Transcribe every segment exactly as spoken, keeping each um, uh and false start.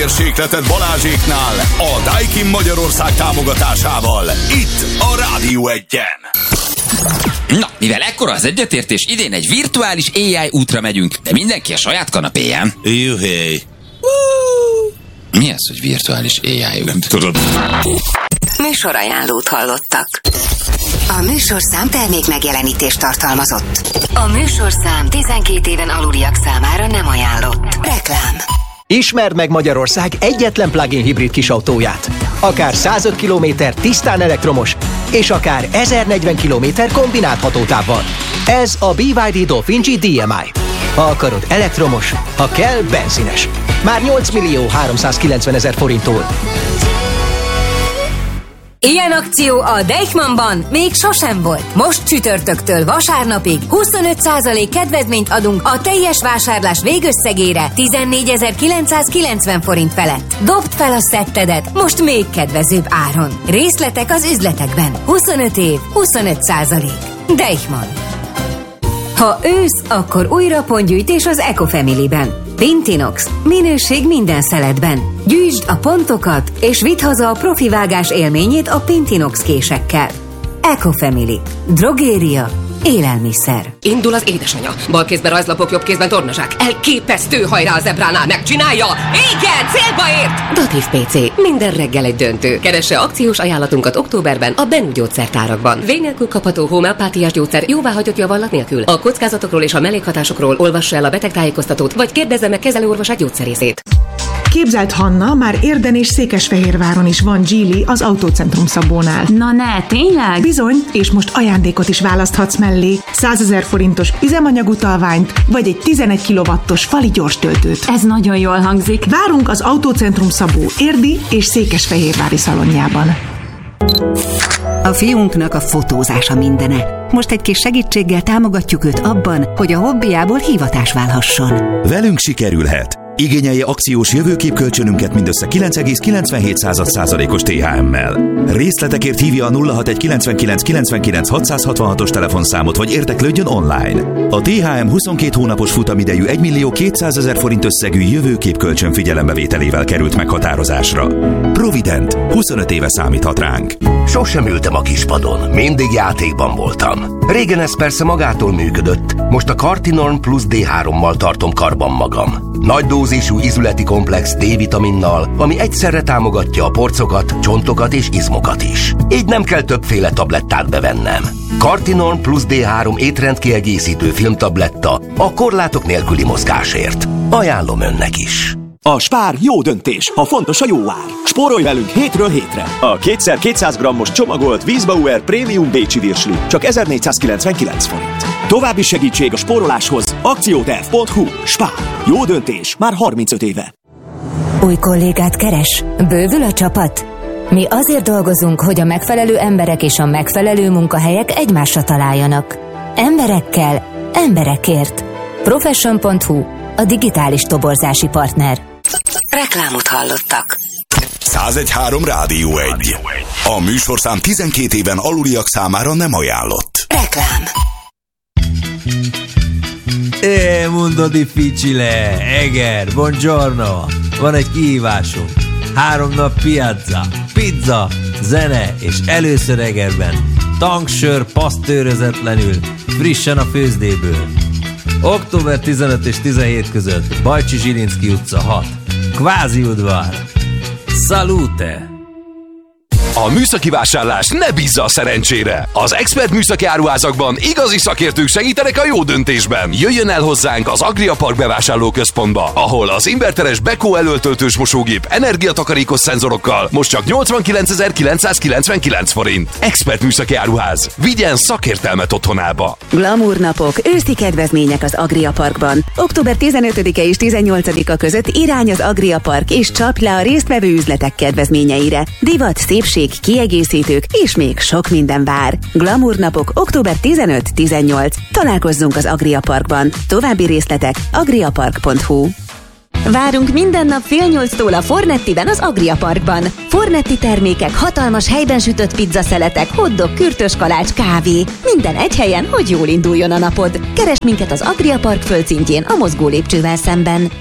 hőmérsékletet Balázséknál a Daikin Magyarország támogatásával. Itt a Rádió Egyen. Na, mivel ekkora az egyetértés, idén egy virtuális á i útra megyünk, de mindenki a saját kanapéján. Juhé. Mi az, hogy virtuális á i út? Nem tudod. Műsorajánlót hallottak. A műsorszám termék megjelenítést tartalmazott. A műsorszám tizenkét éven aluliak számára nem ajánlott. Reklám. Ismerd meg Magyarország egyetlen plug-in hibrid kisautóját. Akár százöt kilométer tisztán elektromos, és akár ezernegyven kilométer kombinált hatótávval. Ez a bé vé dé Dolphin G dé em i. Ha akarod elektromos, ha kell benzines. Már nyolc millió háromszázkilencvenezer forinttól. Ilyen akció a Deichmannban még sosem volt. Most csütörtöktől vasárnapig huszonöt százalék kedvezményt adunk a teljes vásárlás végösszegére tizennégyezer-kilencszázkilencven forint felett. Dobd fel a szettedet most még kedvezőbb áron. Részletek az üzletekben. huszonöt év, huszonöt százalék. Deichmann. Ha ősz, akkor újra pontgyűjtés az Ecofamily-ben. Pintinox. Minőség minden szeletben. Gyűjtsd a pontokat, és vidd haza a profi vágás élményét a Pintinox késekkel. Ecofamily. Drogéria. Élelmiszer. Indul az édesanyja. Bal kézben rajzlapok, jobb kézben tornazsák. Elképesztő, hajrá a zebránál, megcsinálja! Igen, célba ért! Datív pé cé. Minden reggel egy döntő. Keresse akciós ajánlatunkat októberben a Benu gyógyszertárakban. Vén nélkül kapható homeopátiás gyógyszer jóváhagyott javallat nélkül. A kockázatokról és a mellékhatásokról olvassa el a betegtájékoztatót, vagy kérdezze meg kezelőorvosát gyógyszerészét. Képzelt Hanna, már Érden és Székesfehérváron is van Geely az Autócentrum Szabónál. Na ne, tényleg? Bizony, és most ajándékot is választhatsz mellé. százezer forintos üzemanyagutalványt, vagy egy tizenegy kilowattos fali gyorstöltőt. Ez nagyon jól hangzik. Várunk az Autócentrum Szabó érdi és székesfehérvári szalonjában. A fiúnknak a fotózása mindene. Most egy kis segítséggel támogatjuk őt abban, hogy a hobbiából hivatás válhasson. Velünk sikerülhet. Igényelje akciós jövőképkölcsönünket mindössze kilenc egész kilencvenhét százalékos té há emmel. Részletekért hívja a nulla hatvanegy kilencvenkilenc kilencvenkilenc hatszázhatvanhatos telefonszámot, vagy érdeklődjön online. A té há em huszonkét hónapos futamidejű egymillió kétszázezer forint összegű jövőképkölcsön figyelembevételével került meghatározásra. Provident, huszonöt éve számíthat ránk. Sosem ültem a kispadon, mindig játékban voltam. Régen ez persze magától működött, most a Cartinorm Plus dé hárommal tartom karban magam. Nagy dózisú izületi komplex D-vitaminnal, ami egyszerre támogatja a porcokat, csontokat és izmokat is. Így nem kell többféle tablettát bevennem. Cartinorm Plus dé három étrendkiegészítő filmtabletta a korlátok nélküli mozgásért. Ajánlom önnek is. A Spár jó döntés, ha fontos a jó ár. Spórolj velünk hétről hétre. A kétszer kétszáz grammos csomagolt Wiesbauer Premium Bécsi virsli csak ezernégyszázkilencvenkilenc forint. További segítség a spóroláshoz akcióterv pont hu. Spár. Jó döntés már harmincöt éve. Új kollégát keres? Bővül a csapat? Mi azért dolgozunk, hogy a megfelelő emberek és a megfelelő munkahelyek egymásra találjanak. Emberekkel, emberekért. Profession pont hu, a digitális toborzási partner. Reklámot hallottak. százegy három Rádió egy. A műsorszám tizenkét éven aluliak számára nem ajánlott. Reklám. Eh, mundo difficile. Eger, buongiorno. Van egy kihívásunk. Három nap piazza, pizza, zene és először Egerben. Tanksör pasztőrözetlenül, frissen a főzdéből. október tizenöt és tizenhét között Bajcsi Zsilinszky utca hat. Kvázi udvar. Salute! A műszaki vásárlás ne bízza a szerencsére. Az Expert műszaki áruházakban igazi szakértők segítenek a jó döntésben. Jöjjön el hozzánk az Agria Park bevásárlóközpontba, ahol az inverteres Beko elöltöltős mosógép energiatakarékos szenzorokkal most csak nyolcvankilencezer-kilencszázkilencvenkilenc forint. Expert műszaki áruház. Vigyen szakértelmet otthonába. Glamour napok, őszi kedvezmények az Agria Parkban. október tizenötödike és tizennyolcadika között irány az Agria Park, és csapj le a résztvevő üzletek kedvezményeire. Divat, szépség, kiegészítők és még sok minden vár. Glamour napok október tizenöt tizennyolc. Találkozzunk az Agria Parkban. További részletek agriapark pont hu. Várunk minden nap fél nyolctól a Fornettiben az Agria Parkban. Fornetti termékek, hatalmas helyben sütött pizzaszeletek, hotdog, kürtös kalács, kávé. Minden egy helyen, hogy jól induljon a napod. Keresd minket az Agria Park földszintjén a mozgó lépcsővel szemben.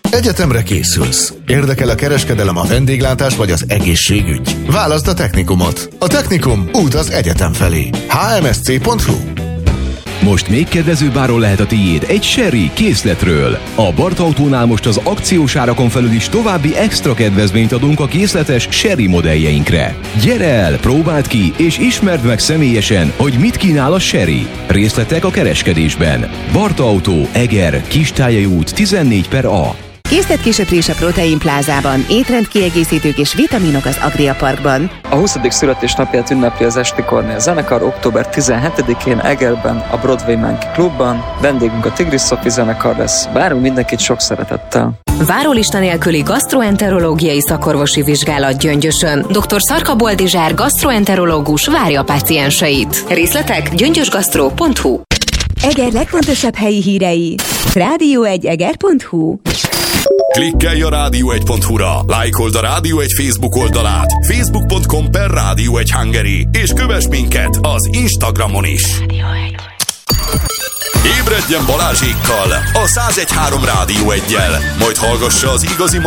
Egyetemre készülsz. Érdekel a kereskedelem, a vendéglátás vagy az egészségügy? Válaszd a Technikumot. A Technikum út az egyetem felé. há em es cé pont hú. Most még kedvezőbb áron lehet a tiéd egy Chery készletről. A Bart Autónál most az akciós árakon felül is további extra kedvezményt adunk a készletes Chery modelljeinkre. Gyere el, próbáld ki, és ismerd meg személyesen, hogy mit kínál a Chery. Részletek a kereskedésben. Bart Autó, Eger, Kistályai út tizennégy per A. Készletkésöprés a Protein Plázában, étrendkiegészítők és vitaminok az Agria Parkban. A huszadik születésnapját ünnepli az Esti Kornél zenekar október tizenhetedikén Egerben, a Broadway Monkey Clubban. Vendégünk a Tigris Sophie zenekar lesz. Várunk mindenkit sok szeretettel. Várólista nélküli gasztroenterológiai szakorvosi vizsgálat Gyöngyösön. doktor Szarka Boldizsár gasztroenterológus várja a pácienseit. Részletek gyöngyösgasztró pont hú. Eger legfontosabb helyi hírei. rádió egy eger pont hú. Klikkelj a rádió egy pont hú-ra, lájkold a Rádió egy Facebook oldalát, facebook pont com per rádió egy Hungary, és kövess minket az Instagramon is. Ébredjen Balázsékkal a száz egy három Rádió egyel, majd hallgassa az igazi